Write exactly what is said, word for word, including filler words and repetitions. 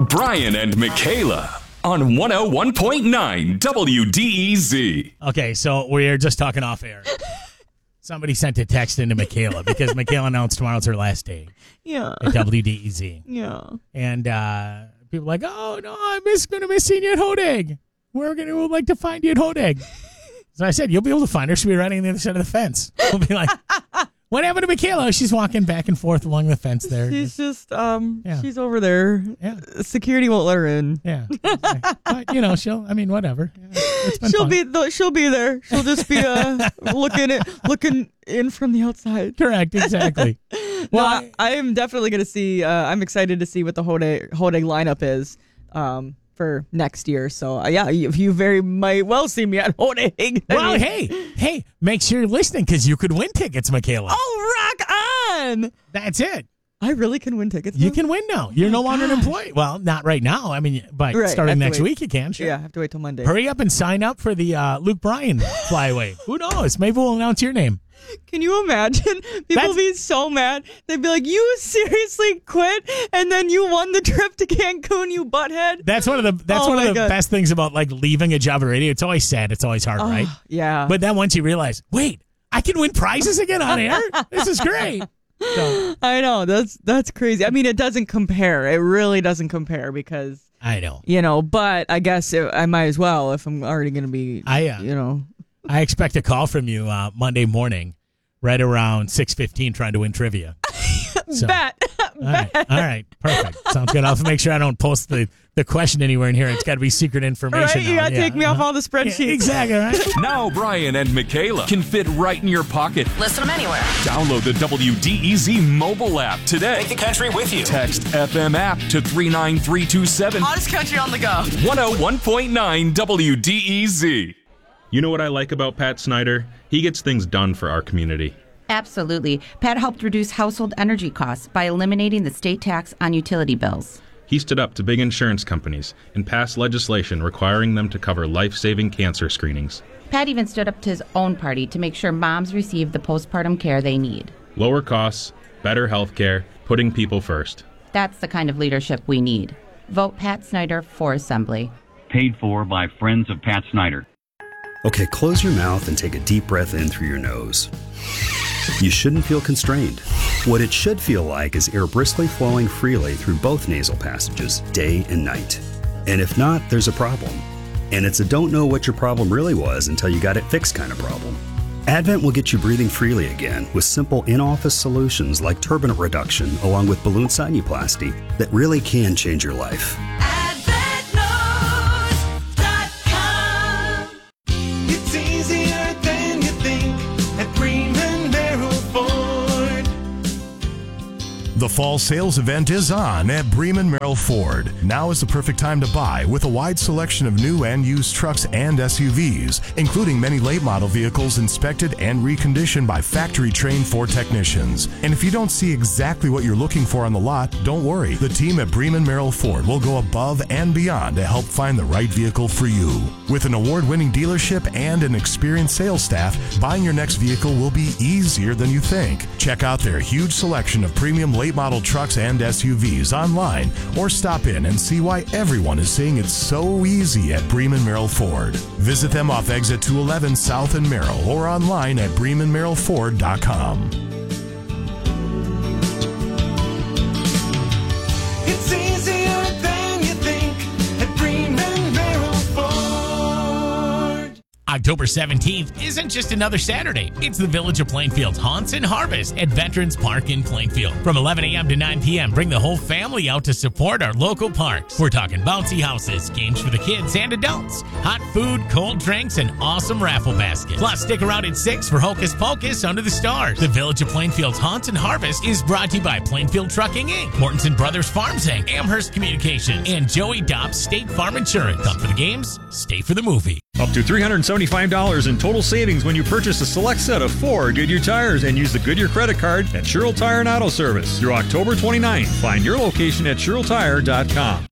Brian and Michaela on one oh one point nine W D E Z. Okay, so we're just talking off air. Somebody sent a text into Michaela because Michaela announced tomorrow's her last day. Yeah. At W D E Z. Yeah. And uh, people are like, oh, no, I'm miss, going to miss seeing you at Hodag. We're going to would like to find you at Hodag. So I said, you'll be able to find her. She'll be running on the other side of the fence. We'll be like, what happened to Michaela? She's walking back and forth along the fence there. She's just, um, Yeah. she's over there. Yeah. Security won't let her in. Yeah. But, you know, she'll, I mean, whatever. It's been She'll fun. be, th- she'll be there. She'll just be uh, looking at, looking in from the outside. Correct, exactly. Well, Well, I, I am definitely going to see. Uh, I'm excited to see what the Hodag Hodag lineup is um, for next year. So uh, yeah, you, you very might well see me at Hodag. I well, mean- hey, hey, make sure you're listening because you could win tickets, Michaela. Oh, rock on! That's it. I really can win tickets. You though? can win now. You're Oh no my longer an gosh. employee. Well, not right now. I mean, but Right, I starting have to next wait. week you can. Sure. Yeah, I have to wait till Monday. Hurry up and sign up for the uh, Luke Bryan flyaway. Who knows? Maybe we'll announce your name. Can you imagine? People That's- be so mad. They'd be like, "You seriously quit, and then you won the trip to Cancun, you butthead." That's one of the that's Oh one of my the God. best things about like leaving a job at radio. It's always sad. It's always hard, Oh, right? Yeah. But then once you realize, wait, I can win prizes again on air. This is great. So, I know that's that's crazy. I mean, it doesn't compare. It really doesn't compare because I know. you know. But I guess it, I might as well if I'm already going to be. I uh, you know. I expect a call from you uh, Monday morning, right around six fifteen, trying to win trivia. So, Bet. All right, all right, perfect. Sounds good. I'll have to make sure I don't post the, the question anywhere in here. It's got to be secret information. Right? You now. got to Yeah, take me off uh-huh. all the spreadsheets. Yeah, exactly, right? Now Brian and Michaela can fit right in your pocket. Listen to them anywhere. Download the W D E Z mobile app today. Take the country with you. Text F M app to three nine three two seven. Hottest country on the go. one oh one point nine W D E Z. You know what I like about Pat Snyder? He gets things done for our community. Absolutely. Pat helped reduce household energy costs by eliminating the state tax on utility bills. He stood up to big insurance companies and passed legislation requiring them to cover life-saving cancer screenings. Pat even stood up to his own party to make sure moms receive the postpartum care they need. Lower costs, better health care, putting people first. That's the kind of leadership we need. Vote Pat Snyder for Assembly. Paid for by Friends of Pat Snyder. Okay, close your mouth and take a deep breath in through your nose. You shouldn't feel constrained. What it should feel like is air briskly flowing freely through both nasal passages, day and night. And if not, there's a problem. And it's a don't know what your problem really was until you got it fixed kind of problem. Advent will get you breathing freely again with simple in-office solutions like turbinate reduction along with balloon sinuplasty that really can change your life. Advent Knows dot com. It's easier than you think at Bremen Merrill Ford. The fall sales event is on at Bremen Merrill Ford. Now is the perfect time to buy with a wide selection of new and used trucks and S U Vs, including many late model vehicles inspected and reconditioned by factory-trained Ford technicians. And if you don't see exactly what you're looking for on the lot, don't worry. The team at Bremen Merrill Ford will go above and beyond to help find the right vehicle for you. With an award-winning dealership and an experienced sales staff, buying your next vehicle will be easier than you think. Check out their huge selection of premium late model trucks and S U Vs online or stop in and see why everyone is saying it's so easy at Bremen Merrill Ford. Visit them off exit two eleven South in Merrill or online at bremen merrill ford dot com. It's easier than you think at Bremen Merrill Ford. October seventeenth isn't just another Saturday. It's the Village of Plainfield's Haunts and Harvest at Veterans Park in Plainfield. From eleven a.m. to nine p.m., bring the whole family out to support our local parks. We're talking bouncy houses, games for the kids and adults, hot food, cold drinks, and awesome raffle baskets. Plus, stick around at six for Hocus Pocus Under the Stars. The Village of Plainfield's Haunts and Harvest is brought to you by Plainfield Trucking, Incorporated, Mortensen Brothers Farms, Incorporated, Amherst Communications, and Joey Dobbs State Farm Insurance. Come for the games, stay for the movie. Up to three hundred seventy-five dollars in total savings when you purchase a select set of four Goodyear tires and use the Goodyear credit card at Sherrill Tire and Auto Service through October twenty-ninth. Find your location at sherrill tire dot com.